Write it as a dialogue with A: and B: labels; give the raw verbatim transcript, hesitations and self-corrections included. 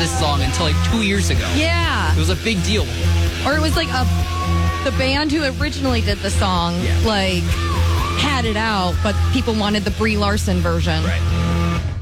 A: this song until like two years ago.
B: Yeah.
A: It was a big deal.
B: Or it was like a the band who originally did the song,
A: Yeah.
B: like, had it out, but people wanted the Brie Larson version.
A: Right.